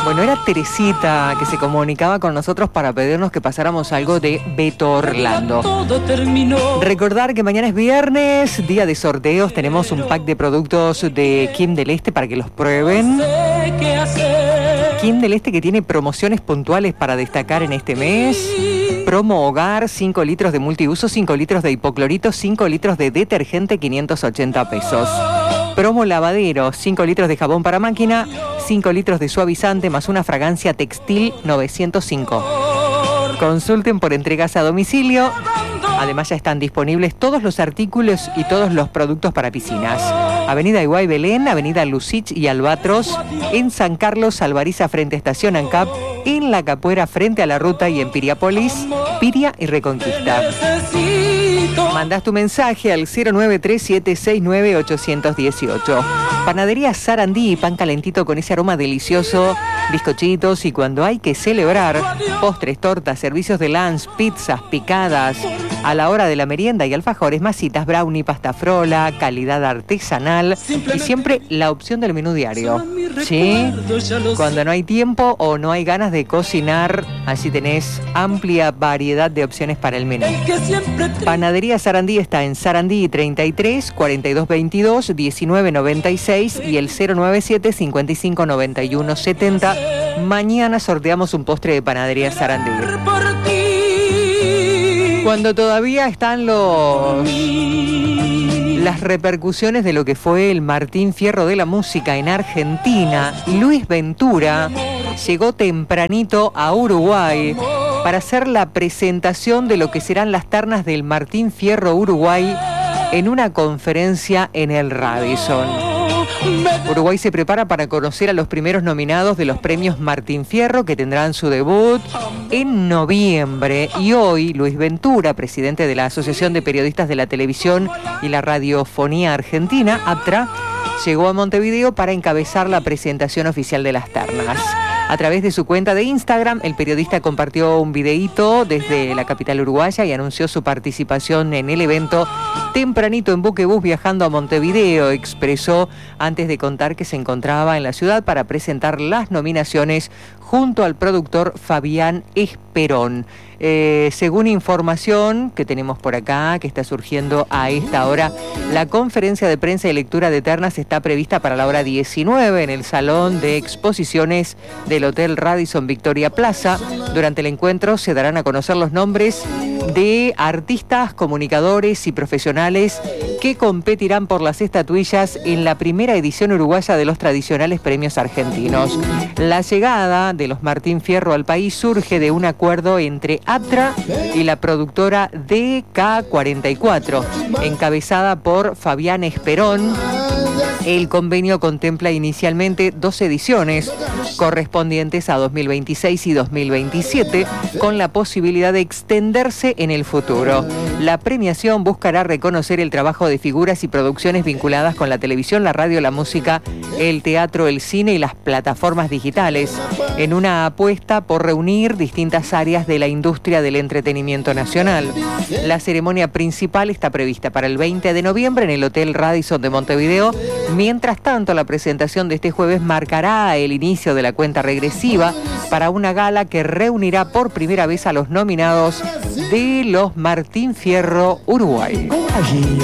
Bueno, era Teresita que se comunicaba con nosotros para pedirnos que pasáramos algo de Beto Orlando. Recordar que mañana es viernes, día de sorteos. Tenemos un pack de productos de Kim del Este para que los prueben. Kim del Este que tiene promociones puntuales para destacar en este mes. Promo hogar, 5 litros de multiuso, 5 litros de hipoclorito, 5 litros de detergente, 580 pesos. Promo lavadero, 5 litros de jabón para máquina, 5 litros de suavizante más una fragancia textil, 905. Consulten por entregas a domicilio. Además ya están disponibles todos los artículos y todos los productos para piscinas. Avenida Iguay Belén, Avenida Lucich y Albatros, en San Carlos, Alvariza frente a Estación ANCAP, en La Capuera frente a la ruta y en Piriápolis, Piria y Reconquista. Mandás tu mensaje al 093-769-818. Panadería Sarandí, pan calentito con ese aroma delicioso, bizcochitos y cuando hay que celebrar, postres, tortas, servicios de lunch, pizzas, picadas, a la hora de la merienda y alfajores, masitas, brownie, pasta frola, calidad artesanal y siempre la opción del menú diario. ¿Sí? Cuando no hay tiempo o no hay ganas de cocinar, así tenés amplia variedad de opciones para el menú. Panadería Sarandí está en Sarandí 33 42 22 19 96 y el 097 55 91 70. Mañana sorteamos un postre de Panadería Sarandí. Cuando todavía están las repercusiones de lo que fue el Martín Fierro de la música en Argentina, Luis Ventura llegó tempranito a Uruguay para hacer la presentación de lo que serán las ternas del Martín Fierro Uruguay en una conferencia en el Radisson. Uruguay se prepara para conocer a los primeros nominados de los premios Martín Fierro, que tendrán su debut en noviembre. Y hoy, Luis Ventura, presidente de la Asociación de Periodistas de la Televisión y la Radiofonía Argentina, APTRA, llegó a Montevideo para encabezar la presentación oficial de las ternas. A través de su cuenta de Instagram, el periodista compartió un videíto desde la capital uruguaya y anunció su participación en el evento tempranito en buquebús viajando a Montevideo. Expresó antes de contar que se encontraba en la ciudad para presentar las nominaciones junto al productor Fabián Esperón. Según información que tenemos por acá, que está surgiendo a esta hora, la conferencia de prensa y lectura de ternas está prevista para la hora 19 en el Salón de Exposiciones del Hotel Radisson Victoria Plaza. Durante el encuentro se darán a conocer los nombres de artistas, comunicadores y profesionales que competirán por las estatuillas en la primera edición uruguaya de los tradicionales premios argentinos. La llegada de los Martín Fierro al país surge de un acuerdo entre APTRA y la productora DK44, encabezada por Fabián Esperón. El convenio contempla inicialmente 2 ediciones correspondientes a 2026 y 2027, con la posibilidad de extenderse en el futuro. La premiación buscará reconocer el trabajo de figuras y producciones vinculadas con la televisión, la radio, la música, el teatro, el cine y las plataformas digitales, en una apuesta por reunir distintas áreas de la industria del entretenimiento nacional. La ceremonia principal está prevista para el 20 de noviembre en el Hotel Radisson de Montevideo. Mientras tanto, la presentación de este jueves marcará el inicio de la cuenta regresiva para una gala que reunirá por primera vez a los nominados de los Martín Fierro Uruguay.